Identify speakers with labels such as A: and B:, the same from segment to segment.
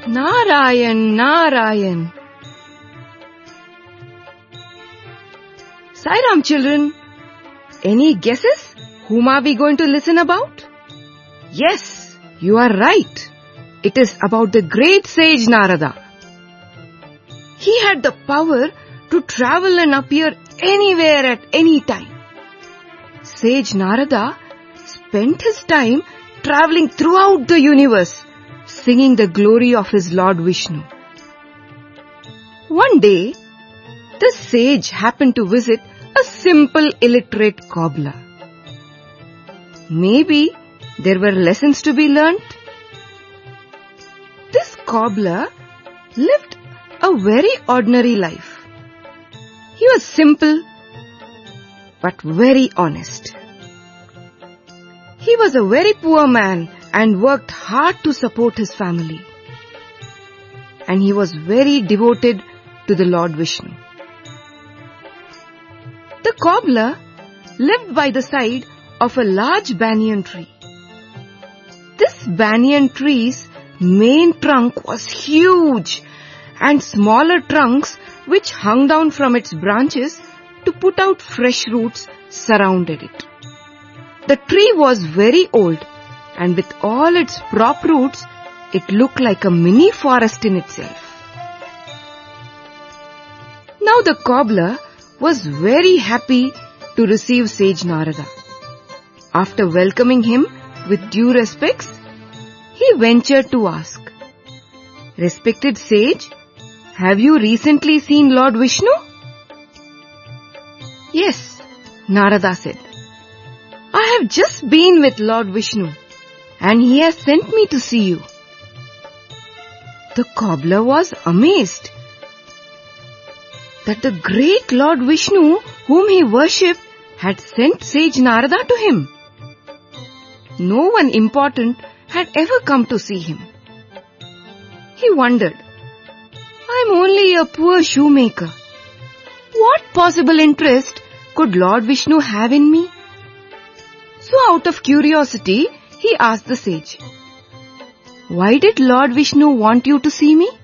A: Narayan, Narayan. Sai Ram, children, any guesses? Whom are we going to listen about? Yes, you are right. It is about the great sage Narada. He had the power to travel and appear anywhere at any time. Sage Narada spent his time traveling throughout the universe, singing the glory of his Lord Vishnu. One day, the sage happened to visit a simple illiterate cobbler. Maybe there were lessons to be learnt. This cobbler lived a very ordinary life. He was simple but very honest. He was a very poor man and worked hard to support his family. And he was very devoted to the Lord Vishnu. The cobbler lived by the side of a large banyan tree. This banyan tree's main trunk was huge, and smaller trunks which hung down from its branches to put out fresh roots surrounded it. The tree was very old, and with all its prop roots, it looked like a mini forest in itself. Now the cobbler was very happy to receive Sage Narada. After welcoming him with due respects, he ventured to ask, "Respected sage, have you recently seen Lord Vishnu?" "Yes," Narada said. "I have just been with Lord Vishnu and he has sent me to see you." The cobbler was amazed that the great Lord Vishnu whom he worshipped had sent Sage Narada to him. No one important had ever come to see him. He wondered, "I'm only a poor shoemaker. What possible interest could Lord Vishnu have in me?" So out of curiosity, he asked the sage, "Why did Lord Vishnu want you to see me?"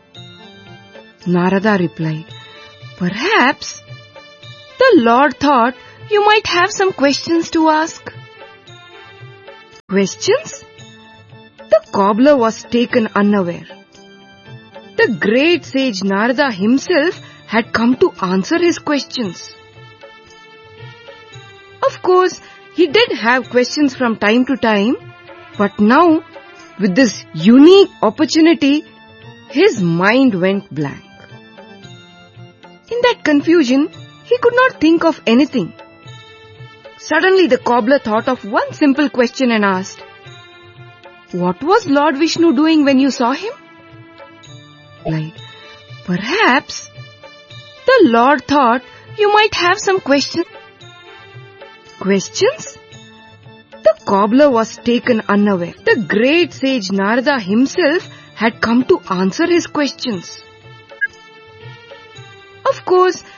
A: Narada replied, "Perhaps the Lord thought you might have some questions to ask." Questions? The cobbler was taken unaware. The great sage Narada himself had come to answer his questions. Of course, he did have questions from time to time, but now, with this unique opportunity, his mind went blank. In that confusion, he could not think of anything. Suddenly the cobbler thought of one simple question and asked, "What was Lord Vishnu doing when you saw him?" Like, "Perhaps the Lord thought you might have some questions." Questions? The cobbler was taken unaware. The great sage Narada himself had come to answer his questions. Of course,